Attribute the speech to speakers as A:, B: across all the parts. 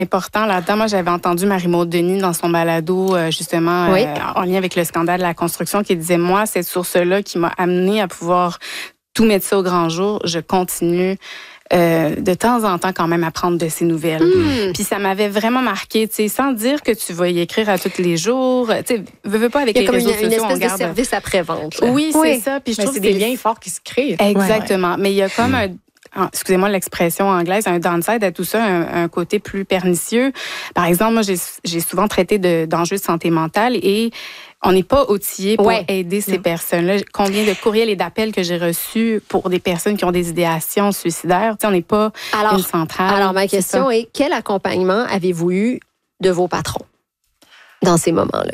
A: important là-dedans. Moi, j'avais entendu Marie-Maude Denis dans son balado, justement, en lien avec le scandale de la construction, qui disait, moi, cette source-là qui m'a amenée à pouvoir tout mettre ça au grand jour, je continue de temps en temps quand même à prendre de ses nouvelles. Puis ça m'avait vraiment marqué, tu sais, sans dire que tu vas y écrire à tous les jours. Tu sais, veux pas avec les réseaux sociaux,
B: il y a comme une espèce
A: on garde
B: de service après-vente.
A: Oui, c'est ça. Puis je trouve
C: c'est des liens forts qui se créent.
A: Exactement. Mais il y a comme excusez-moi l'expression anglaise, un downside à tout ça, un côté plus pernicieux. Par exemple, moi, j'ai souvent traité d'enjeux de santé mentale et on n'est pas outillé pour aider ces personnes-là. Combien de courriels et d'appels que j'ai reçus pour des personnes qui ont des idéations suicidaires. Tu sais, on n'est pas une centrale.
B: Alors, ma question est, quel accompagnement avez-vous eu de vos patrons dans ces moments-là?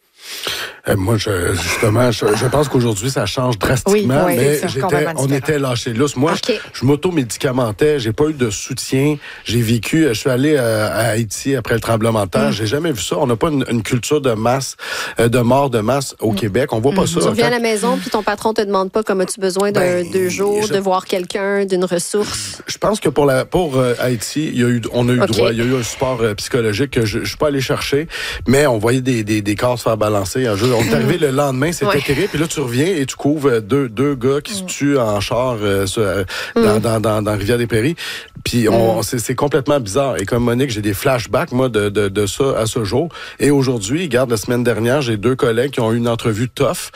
D: Moi, je pense qu'aujourd'hui, ça change drastiquement, mais on était lâchés lousse. Moi, je m'auto-médicamentais, j'ai pas eu de soutien. Je suis allé à Haïti après le tremblement de terre. J'ai jamais vu ça. On n'a pas une culture de masse, de mort de masse au Québec. On voit pas ça.
B: Tu reviens à la maison, puis ton patron te demande pas comme as-tu besoin d'un 2 jours, de voir quelqu'un, d'une ressource.
D: Je pense que pour Haïti, on a eu droit. Il y a eu un support psychologique que je suis pas allé chercher, mais on voyait des corps se faire balancer. On est arrivé le lendemain, c'était terrible. Puis là, tu reviens et tu couvres deux gars qui se tuent en char dans Rivière-des-Prairies. Puis c'est complètement bizarre. Et comme Monique, j'ai des flashbacks, moi, de ça à ce jour. Et aujourd'hui, regarde, la semaine dernière, j'ai 2 collègues qui ont eu une entrevue tough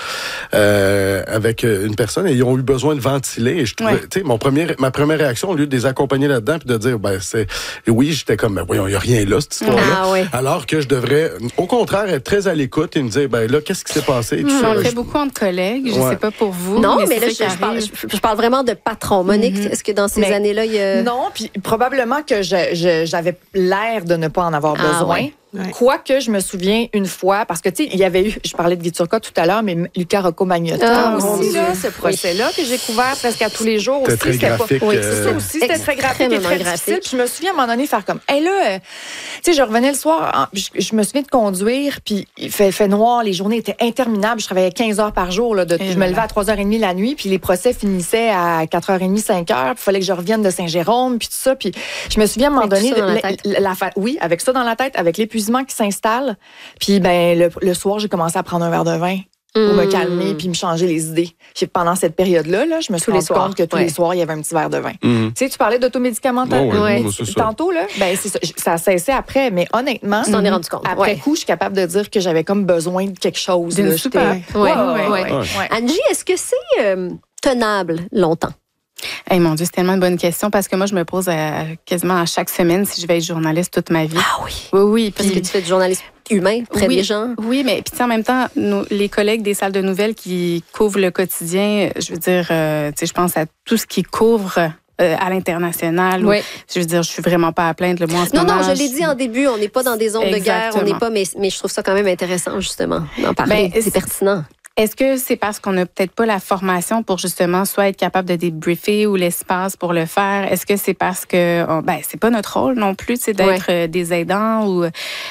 D: avec une personne et ils ont eu besoin de ventiler. Et je trouvais, tu sais, ma première réaction, au lieu de les accompagner là-dedans puis de dire, j'étais comme, voyons, il n'y a rien là, cette histoire-là. Alors que je devrais, au contraire, être très à l'écoute et me dire, là, qu'est-ce qui s'est passé?
A: On le fait beaucoup entre collègues. Je sais pas pour vous.
B: Non, mais là, je parle vraiment de patron. Monique, est-ce que dans ces années-là, il y a...
C: Non, puis probablement que j'avais l'air de ne pas en avoir besoin. Quoique, je me souviens une fois, parce que, tu sais, il y avait eu, je parlais de Guy Turcotte tout à l'heure, mais Luca Rocco-Magnotta aussi, ce procès-là que j'ai couvert presque à tous les jours aussi.
D: C'était très graphique.
C: C'est ça aussi, c'était très graphique et très difficile. Puis je me souviens à un moment donné faire comme, tu sais, je revenais le soir, je me souviens de conduire, puis il fait noir, les journées étaient interminables, je travaillais 15 heures par jour, là, je me levais à 3h30 la nuit, puis les procès finissaient à 4h30, 5h, puis il fallait que je revienne de Saint-Jérôme, puis tout ça, puis je me souviens à un moment donné, avec ça dans la tête, avec l'épuisement qui s'installe. Puis le soir, j'ai commencé à prendre un verre de vin pour me calmer puis me changer les idées. Pendant cette période-là, je me suis rendu compte que tous les soirs, il y avait un petit verre de vin. Tu sais, tu parlais d'automédicamentation tantôt, là, c'est ça a cessé après, mais honnêtement,
B: tu t'en es rendu compte.
C: Après coup, je suis capable de dire que j'avais comme besoin de quelque chose.
A: D'une super.
B: Angie, est-ce que c'est tenable longtemps?
A: Hey, mon Dieu, c'est tellement une bonne question parce que moi, je me pose quasiment à chaque semaine si je vais être journaliste toute ma vie.
B: Ah oui?
A: Oui.
B: Parce que tu fais du journalisme humain près des gens.
A: Oui, mais puis en même temps, les collègues des salles de nouvelles qui couvrent le quotidien, je veux dire, je pense à tout ce qui couvre à l'international. Je veux dire, je suis vraiment pas à plaindre moi en ce moment.
B: Non, je l'ai dit en début, on n'est pas dans des zones de guerre, on n'est pas, mais je trouve ça quand même intéressant, justement, d'en parler. C'est pertinent.
A: Est-ce que c'est parce qu'on n'a peut-être pas la formation pour justement soit être capable de débriefer ou l'espace pour le faire? Est-ce que c'est parce que c'est pas notre rôle non plus, c'est d'être des aidants ou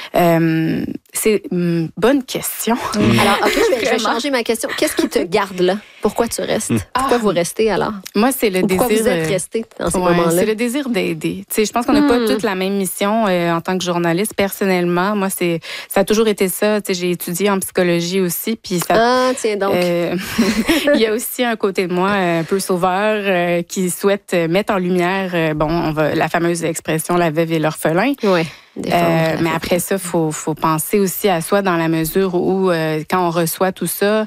A: c'est une bonne question.
B: Alors, OK, je vais changer ma question. Qu'est-ce qui te garde là? Pourquoi tu restes? Pourquoi vous restez alors?
A: Moi, c'est le désir.
B: Pourquoi vous êtes restés dans ces moments-là?
A: C'est le désir d'aider. Tu sais, je pense qu'on n'a pas toute la même mission en tant que journaliste. Personnellement, moi, ça a toujours été ça. Tu sais, j'ai étudié en psychologie aussi, puis ça.
B: Tiens donc.
A: Il y a aussi un côté de moi un peu sauveur qui souhaite mettre en lumière, la fameuse expression la veuve et l'orphelin.
B: Oui.
A: Mais après ça, faut penser aussi à soi dans la mesure où quand on reçoit tout ça,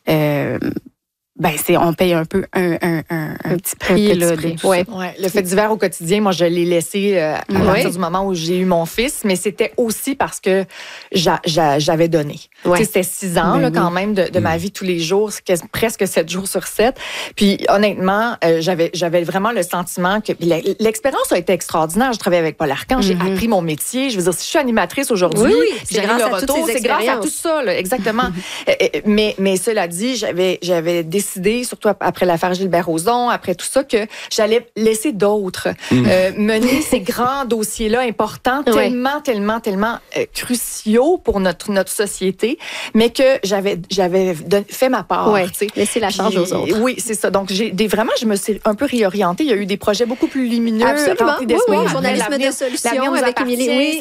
A: on paye un peu un petit prix.
C: Le fait divers au quotidien, moi, je l'ai laissé à partir du moment où j'ai eu mon fils, mais c'était aussi parce que j'avais donné. C'était 6 ans quand même de ma vie tous les jours, presque 7 jours sur 7. Puis honnêtement, j'avais vraiment le sentiment que l'expérience a été extraordinaire. Je travaillais avec Paul Arcand, j'ai appris mon métier. Je veux dire, si je suis animatrice aujourd'hui,
B: c'est grâce à toutes ces expériences.
C: C'est grâce à tout ça, là, exactement. mais cela dit, j'avais décidé décidé, surtout après l'affaire Gilbert Rozon, après tout ça, que j'allais laisser d'autres mener ces grands dossiers-là importants, tellement cruciaux pour notre société, mais que j'avais fait ma part.
B: Laisser la charge aux autres.
C: Oui, c'est ça. Donc, vraiment, je me suis un peu réorientée. Il y a eu des projets beaucoup plus lumineux.
B: Absolument. Journalisme de solution avec Émilie.